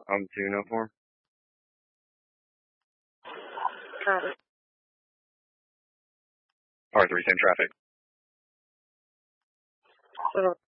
On 204. Got it. R3, same traffic. So